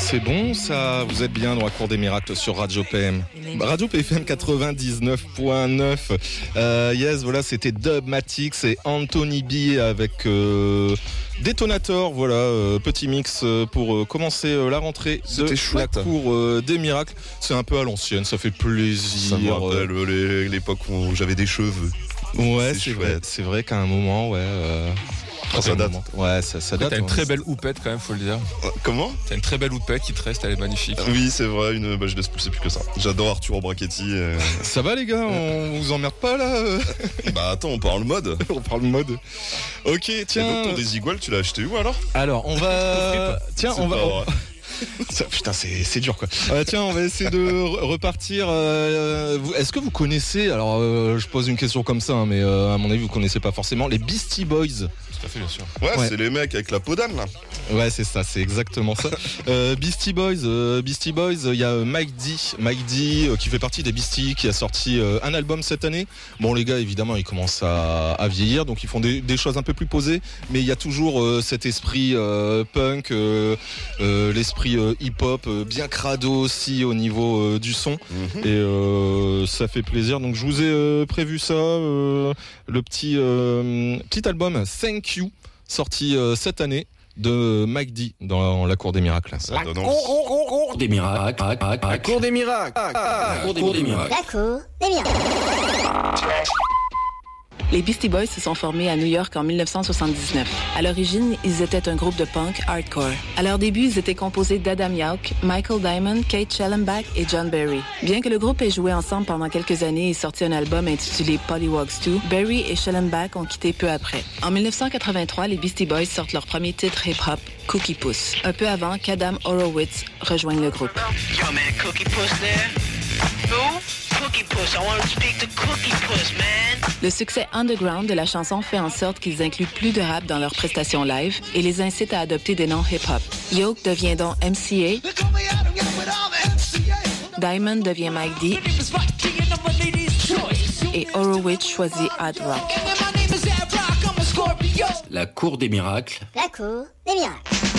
C'est bon ça, vous êtes bien dans la cour des miracles sur Radio PM. Radio PFM 99.9. Yes, voilà, c'était Dubmatix et Anthony B avec Detonator. Voilà, petit mix pour commencer la rentrée de la cour des miracles. C'est un peu à l'ancienne, ça fait plaisir. Ça me rappelle l'époque où j'avais des cheveux. Ouais, c'est vrai qu'à un moment, ouais. Ça date. Ouais, ça date. T'as une très belle houppette quand même, faut le dire. Comment ? T'as une très belle houppette qui te reste, elle est magnifique. Oui, c'est vrai, je laisse pousser plus que ça. J'adore Arturo Brachetti. Ça va les gars, on vous emmerde pas là Bah attends, on parle mode. On parle mode. Ok, tiens. Et donc ton Desigual, tu l'as acheté où alors ? Alors, on va... Tiens, on va... Putain, c'est dur quoi. Tiens, on va essayer de repartir. Est-ce que vous connaissez, alors je pose une question comme ça, hein, mais à mon avis vous connaissez pas forcément les Beastie Boys. Tout à fait, bien sûr. Ouais, c'est les mecs avec la peau d'âne là. Ouais, c'est ça, c'est exactement ça. Beastie Boys, il y a Mike D qui fait partie des Beastie, qui a sorti un album cette année. Bon, les gars, évidemment, ils commencent à vieillir, donc ils font des choses un peu plus posées, mais il y a toujours cet esprit punk, l'esprit hip-hop, bien crado aussi au niveau du son. Et ça fait plaisir. Donc je vous ai prévu ça, le petit album Thank You, sorti cette année de Mike D dans la cour des miracles. La cour des miracles. La cour des miracles. La cour des miracles. La cour des miracles. Les Beastie Boys se sont formés à New York en 1979. À l'origine, ils étaient un groupe de punk hardcore. À leur début, ils étaient composés d'Adam Yauch, Michael Diamond, Kate Schellenbach et John Berry. Bien que le groupe ait joué ensemble pendant quelques années et sorti un album intitulé Pollywogs 2, Berry et Schellenbach ont quitté peu après. En 1983, les Beastie Boys sortent leur premier titre hip-hop, Cookie Puss, un peu avant qu'Adam Horowitz rejoigne le groupe. Yo man, Cookie Puss there? Who? Cookie Puss, I want to speak to Cookie Puss, man. Le succès underground de la chanson fait en sorte qu'ils incluent plus de rap dans leurs prestations live et les incitent à adopter des noms hip-hop. Yauch devient donc MCA, Diamond devient Mike D et Horowitz choisit Hard Rock. La cour des miracles. La cour des miracles.